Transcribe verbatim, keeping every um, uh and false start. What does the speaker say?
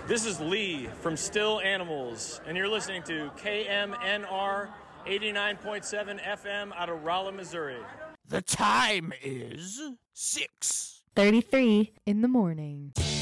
This is Lee from Still Animals, and you're listening to K M N R eighty-nine point seven F M out of Rolla, Missouri. The time is six thirty-three in the morning.